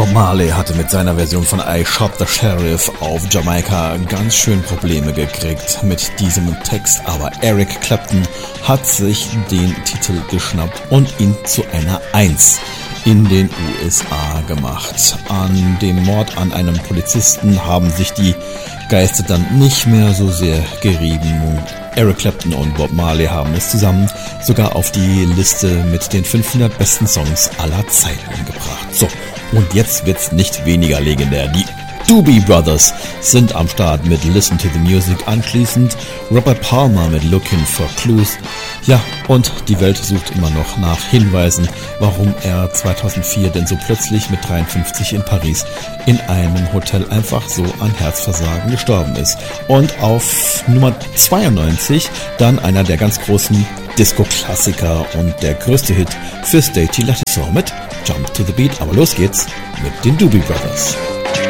Bob Marley hatte mit seiner Version von I Shot the Sheriff auf Jamaika ganz schön Probleme gekriegt mit diesem Text, aber Eric Clapton hat sich den Titel geschnappt und ihn zu einer 1 in den USA gemacht. An dem Mord an einem Polizisten haben sich die Geister dann nicht mehr so sehr gerieben. Eric Clapton und Bob Marley haben es zusammen sogar auf die Liste mit den 500 besten Songs aller Zeiten gebracht. So, und jetzt wird's nicht weniger legendär. Die Doobie Brothers sind am Start mit Listen to the Music, anschließend Robert Palmer mit Looking for Clues. Ja, und die Welt sucht immer noch nach Hinweisen, warum er 2004 denn so plötzlich mit 53 in Paris in einem Hotel einfach so an Herzversagen gestorben ist. Und auf Nummer 92 dann einer der ganz großen Disco-Klassiker und der größte Hit für Stacey Lattisaw mit Jump to the Beat. Aber los geht's mit den Doobie Brothers.